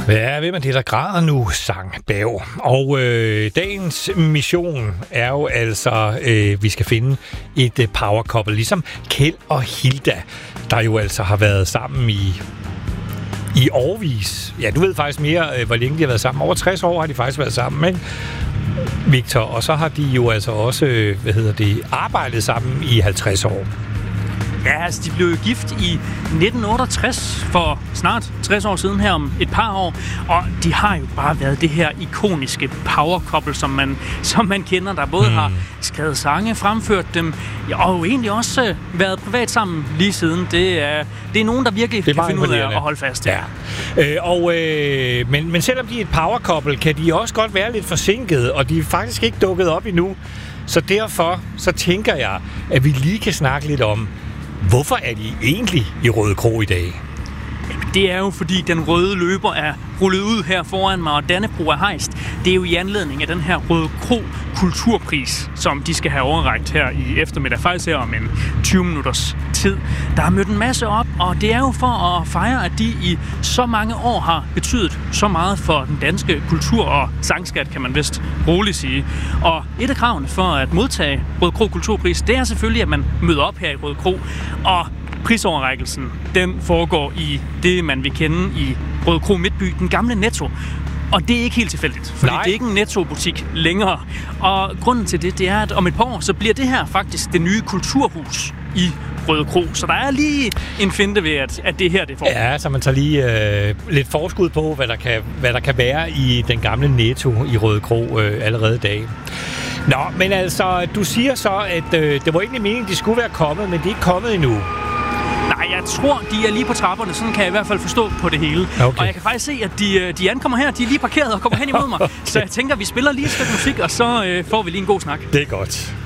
Ja, ved man det, der græder nu, sang Bav. Og dagens mission er jo altså, vi skal finde et power couple, ligesom Kjeld og Hilda, der jo altså har været sammen i årevis. Ja, du ved faktisk mere, hvor længe de har været sammen. Over 60 år har de faktisk været sammen, ikke? Victor, og så har de jo altså også, arbejdet sammen i 50 år. Ja, altså de blev jo gift i 1968, for snart 60 år siden her om et par år, og de har jo bare været det her ikoniske power couple, som man kender, der både har skrevet sange, fremført dem, og jo egentlig også været privat sammen lige siden. Det er nogen, der virkelig kan finde ud af at holde fast. Ja. Men selvom de er et power couple, kan de også godt være lidt forsinket, og de er faktisk ikke dukket op endnu. Så derfor så tænker jeg, at vi lige kan snakke lidt om, hvorfor er de egentlig i Rødekro i dag? Det er jo fordi den røde løber er rullet ud her foran mig, og Dannebrog er hejst. Det er jo i anledning af den her Rødekro Kulturpris, som de skal have overrækt her i eftermiddag, faktisk her om en 20 minutters tid. Der er mødt en masse op, og det er jo for at fejre, at de i så mange år har betydet så meget for den danske kultur og sangskat, kan man vist roligt sige. Og et af kravene for at modtage Rødekro Kulturpris, det er selvfølgelig, at man møder op her i Rødekro, og prisoverrækkelsen, den foregår i det, man vil kende i Rødekro Midtby, den gamle Netto. Og det er ikke helt tilfældigt, fordi det er ikke en Netto-butik længere. Og grunden til det er, at om et par år, så bliver det her faktisk det nye kulturhus i Rødekro. Så der er lige en finte ved, at det her det får. Ja, så man tager lige lidt forskud på, hvad der kan være i den gamle Netto i Rødekro allerede i dag. Nå, men altså, du siger så, at det var egentlig meningen, de skulle være kommet, men de er ikke kommet endnu. Nej, jeg tror, de er lige på trapperne. Sådan kan jeg i hvert fald forstå på det hele. Okay. Og jeg kan faktisk se, at de ankommer her. De er lige parkeret og kommer hen imod mig. Så jeg tænker, vi spiller lige et stykke musik, og så får vi lige en god snak. Det er godt.